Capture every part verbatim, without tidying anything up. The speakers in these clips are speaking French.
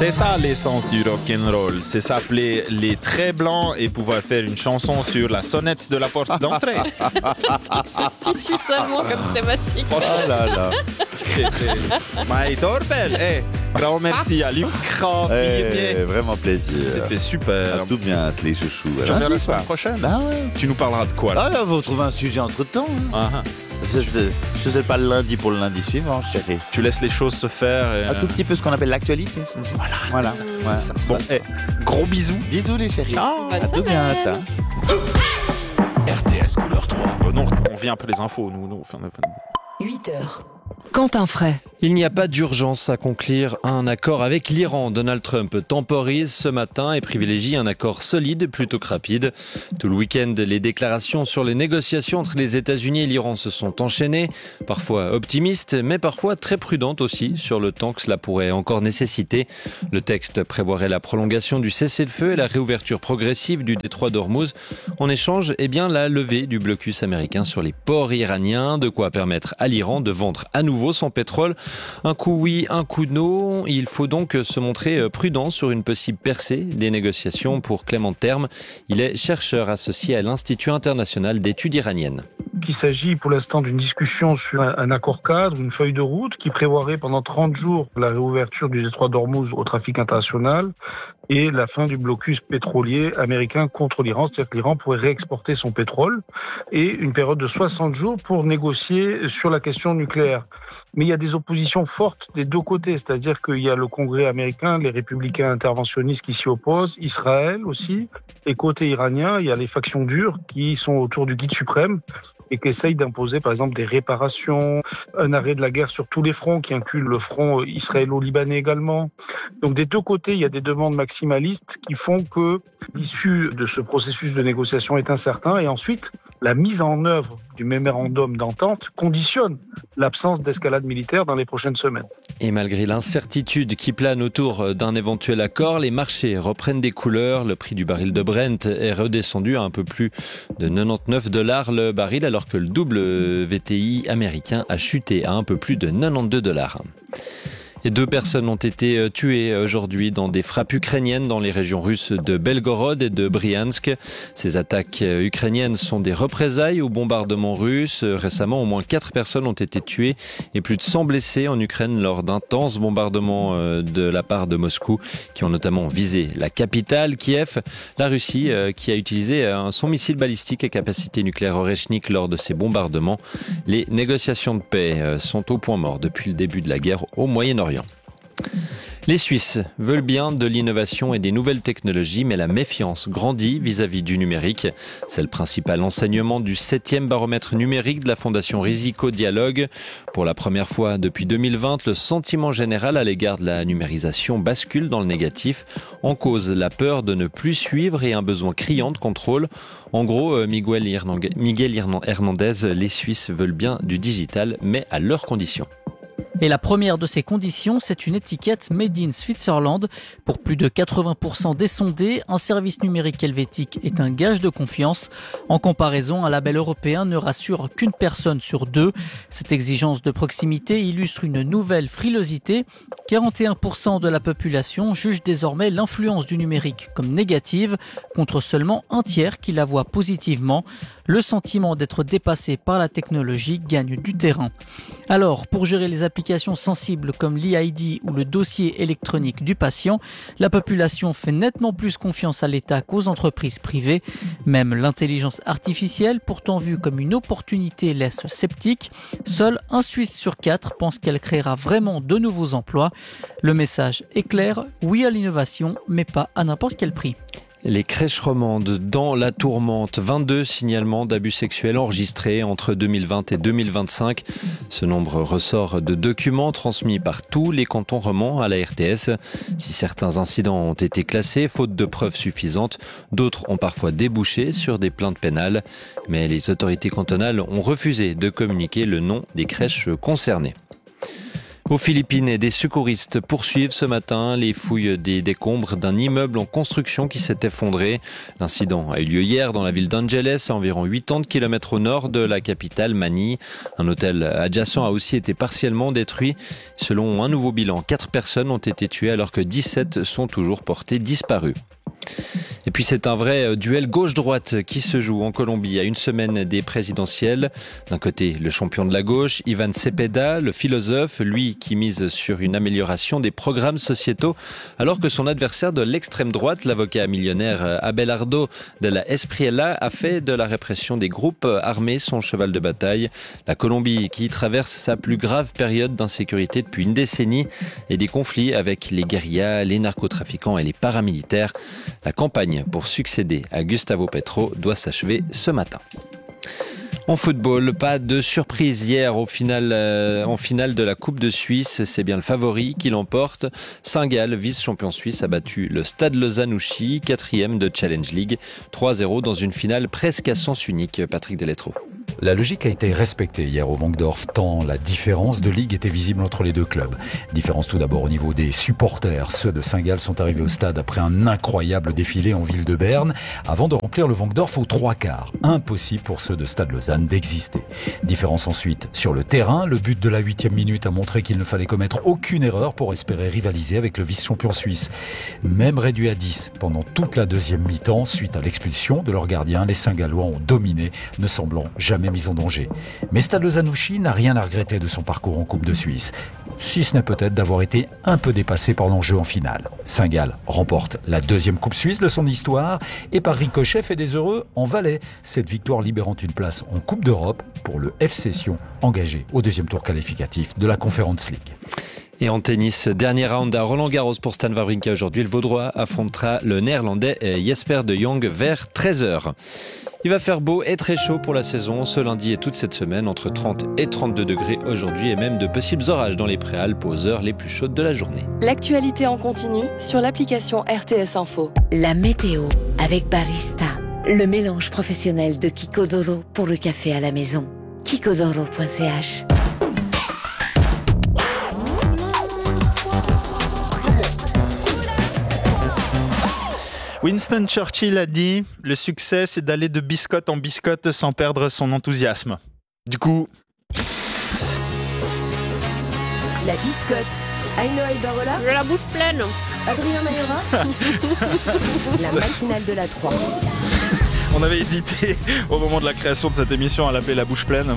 C'est ça l'essence du rock'n'roll, c'est s'appeler les Très Blancs et pouvoir faire une chanson sur la sonnette de la porte d'entrée. C'est si seulement comme thématique. Oh là là. My doorbell. Eh, grand merci à Luc. Eh, vraiment plaisir. C'était super. À tout bien, les chouchous. Tu reviens la semaine prochaine. Ah ouais. Tu nous parleras de quoi là? Ah là, vous retrouvez un sujet entre-temps. Hein. Uh-huh. Je ne sais pas le lundi pour le lundi suivant, chérie. Tu laisses les choses se faire. Et... Un tout petit peu ce qu'on appelle l'actualité. Voilà. Voilà. C'est ça. Ouais. C'est ça. Bon, eh, gros bisous. Bisous les chéris. Bonne à tout bien. semaine. R T S couleur trois. Euh, non, on vient un peu les infos. Nous, nous, enfin, enfin... huit heures. Quentin Fray. Il n'y a pas d'urgence à conclure un accord avec l'Iran. Donald Trump temporise ce matin et privilégie un accord solide plutôt que rapide. Tout le week-end, les déclarations sur les négociations entre les États-Unis et l'Iran se sont enchaînées, parfois optimistes, mais parfois très prudentes aussi sur le temps que cela pourrait encore nécessiter. Le texte prévoirait la prolongation du cessez-le-feu et la réouverture progressive du détroit d'Ormuz. En échange, eh bien, la levée du blocus américain sur les ports iraniens, de quoi permettre à l'Iran de vendre à nouveau son pétrole. Un coup oui, un coup non. Il faut donc se montrer prudent sur une possible percée des négociations pour Clément Terme. Il est chercheur associé à l'Institut international d'études iraniennes. Il s'agit pour l'instant d'une discussion sur un accord cadre, une feuille de route qui prévoirait pendant trente jours la réouverture du détroit d'Ormuz au trafic international et la fin du blocus pétrolier américain contre l'Iran, c'est-à-dire que l'Iran pourrait réexporter son pétrole et une période de soixante jours pour négocier sur la question nucléaire. Mais il y a des oppositions fortes des deux côtés, c'est-à-dire qu'il y a le Congrès américain, les républicains interventionnistes qui s'y opposent, Israël aussi, et côté iranien, il y a les factions dures qui sont autour du guide suprême et qui essayent d'imposer par exemple des réparations, un arrêt de la guerre sur tous les fronts qui inclut le front israélo-libanais également. Donc des deux côtés, il y a des demandes maximalistes qui font que l'issue de ce processus de négociation est incertain et ensuite la mise en œuvre du mémorandum d'entente conditionne l'absence d'escalade militaire dans les prochaines semaines. Et malgré l'incertitude qui plane autour d'un éventuel accord, les marchés reprennent des couleurs. Le prix du baril de Brent est redescendu à un peu plus de quatre-vingt-dix-neuf dollars le baril, alors que le double V T I américain a chuté à un peu plus de quatre-vingt-douze dollars. Et deux personnes ont été tuées aujourd'hui dans des frappes ukrainiennes dans les régions russes de Belgorod et de Briansk. Ces attaques ukrainiennes sont des représailles aux bombardements russes. Récemment, au moins quatre personnes ont été tuées et plus de cent blessés en Ukraine lors d'intenses bombardements de la part de Moscou qui ont notamment visé la capitale, Kiev. La Russie qui a utilisé son missile balistique à capacité nucléaire Oreshnik lors de ces bombardements. Les négociations de paix sont au point mort depuis le début de la guerre au Moyen-Orient. Les Suisses veulent bien de l'innovation et des nouvelles technologies, mais la méfiance grandit vis-à-vis du numérique. C'est le principal enseignement du septième baromètre numérique de la Fondation Risico Dialogue. Pour la première fois depuis deux mille vingt, le sentiment général à l'égard de la numérisation bascule dans le négatif. En cause, la peur de ne plus suivre et un besoin criant de contrôle. En gros, Miguel Hernandez, les Suisses veulent bien du digital, mais à leurs conditions. Et la première de ces conditions, c'est une étiquette Made in Switzerland. Pour plus de quatre-vingts pour cent des sondés, un service numérique helvétique est un gage de confiance. En comparaison, un label européen ne rassure qu'une personne sur deux. Cette exigence de proximité illustre une nouvelle frilosité. quarante et un pour cent de la population juge désormais l'influence du numérique comme négative, contre seulement un tiers qui la voit positivement. Le sentiment d'être dépassé par la technologie gagne du terrain. Alors, pour gérer les applications sensibles comme l'E I D ou le dossier électronique du patient, la population fait nettement plus confiance à l'État qu'aux entreprises privées. Même l'intelligence artificielle, pourtant vue comme une opportunité, laisse sceptique. Seul un Suisse sur quatre pense qu'elle créera vraiment de nouveaux emplois. Le message est clair, oui à l'innovation, mais pas à n'importe quel prix. Les crèches romandes dans la tourmente, vingt-deux signalements d'abus sexuels enregistrés entre deux mille vingt et deux mille vingt-cinq. Ce nombre ressort de documents transmis par tous les cantons romans à la R T S. Si certains incidents ont été classés, faute de preuves suffisantes, d'autres ont parfois débouché sur des plaintes pénales. Mais les autorités cantonales ont refusé de communiquer le nom des crèches concernées. Aux Philippines, des secouristes poursuivent ce matin les fouilles des décombres d'un immeuble en construction qui s'est effondré. L'incident a eu lieu hier dans la ville d'Angeles, à environ quatre-vingts kilomètres au nord de la capitale Manille. Un hôtel adjacent a aussi été partiellement détruit. Selon un nouveau bilan, quatre personnes ont été tuées alors que dix-sept sont toujours portées disparues. Et puis c'est un vrai duel gauche-droite qui se joue en Colombie à une semaine des présidentielles. D'un côté, le champion de la gauche, Ivan Cepeda, le philosophe, lui qui mise sur une amélioration des programmes sociétaux, alors que son adversaire de l'extrême droite, l'avocat millionnaire Abelardo de la Espriella, a fait de la répression des groupes armés son cheval de bataille. La Colombie qui traverse sa plus grave période d'insécurité depuis une décennie et des conflits avec les guérillas, les narcotrafiquants et les paramilitaires. La campagne pour succéder à Gustavo Petro doit s'achever ce matin. En football, pas de surprise hier au final, euh, en finale de la Coupe de Suisse. C'est bien le favori qui l'emporte. Saint-Gall, vice-champion suisse, a battu le Stade Lausanne-Ouchy, quatrième de Challenge League, trois à zéro dans une finale presque à sens unique. Patrick Deletreau. La logique a été respectée hier au Wankdorf, tant la différence de ligue était visible entre les deux clubs. Différence tout d'abord au niveau des supporters. Ceux de Saint-Gall sont arrivés au stade après un incroyable défilé en ville de Berne, avant de remplir le Wankdorf aux trois quarts. Impossible pour ceux de Stade Lausanne d'exister. Différence ensuite sur le terrain. Le but de la huitième minute a montré qu'il ne fallait commettre aucune erreur pour espérer rivaliser avec le vice-champion suisse. Même réduit à dix pendant toute la deuxième mi-temps, suite à l'expulsion de leur gardien, les Saint-Gallois ont dominé, ne semblant jamais mis en danger. Mais Stade Lausanne-Ouchy n'a rien à regretter de son parcours en Coupe de Suisse, si ce n'est peut-être d'avoir été un peu dépassé par l'enjeu en finale. Saint-Gall remporte la deuxième Coupe Suisse de son histoire et par ricochet fait des heureux en Valais. Cette victoire libérant une place en Coupe d'Europe pour le F C Sion, engagé au deuxième tour qualificatif de la Conference League. Et en tennis, dernier round à Roland-Garros pour Stan Wawrinka aujourd'hui. Le Vaudois affrontera le Néerlandais Jesper de Jong vers treize heures. Il va faire beau et très chaud pour la saison ce lundi et toute cette semaine, entre trente et trente-deux degrés aujourd'hui et même de possibles orages dans les Préalpes aux heures les plus chaudes de la journée. L'actualité en continu sur l'application R T S Info. La météo avec Barista, le mélange professionnel de Kikodoro pour le café à la maison. kikodoro point c h. Winston Churchill a dit « Le succès, c'est d'aller de biscotte en biscotte sans perdre son enthousiasme. » Du coup... La biscotte. Aïnoa Ibarola. J'ai la bouche pleine. Adrien Mayora. La matinale de la trois. On avait hésité au moment de la création de cette émission à l'appeler La Bouche Pleine.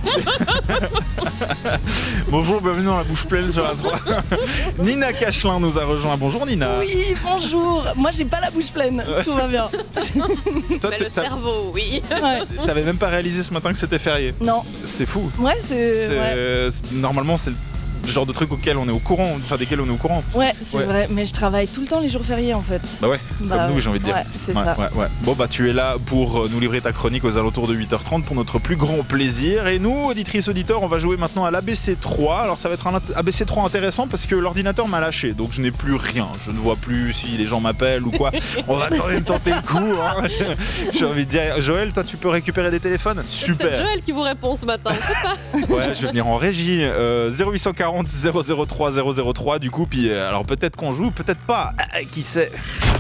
Bonjour, bienvenue dans La Bouche Pleine sur la trois. Nina Cachelin nous a rejoint. Bonjour Nina. Oui, bonjour. Moi j'ai pas la bouche pleine, tout va bien. Toi, le cerveau, oui. Ouais. T'avais même pas réalisé ce matin que c'était férié. Non. C'est fou. Ouais, c'est... c'est ouais. Normalement, c'est le genre de truc auquel on est au courant, enfin desquels on est au courant. Ouais, c'est ouais. vrai, mais je travaille tout le temps les jours fériés en fait. Bah ouais, bah, comme nous j'ai envie de dire. Ouais, c'est ouais, ça. Ouais, ouais. Bon bah tu es là pour nous livrer ta chronique aux alentours de huit heures trente pour notre plus grand plaisir. Et nous, auditrices, auditeurs, on va jouer maintenant à l'A B C trois. Alors ça va être un A B C trois intéressant parce que l'ordinateur m'a lâché, donc je n'ai plus rien. Je ne vois plus si les gens m'appellent ou quoi. On va quand même tenter le coup. Hein. J'ai envie de dire, Joël, toi tu peux récupérer des téléphones. Super. C'est Joël qui vous répond ce matin, c'est pas. Ouais, je vais venir en régie. Euh, zéro huit cent quarante zéro zéro trois zéro zéro trois du coup, puis euh, alors peut-être qu'on joue, peut-être pas. Euh, qui sait.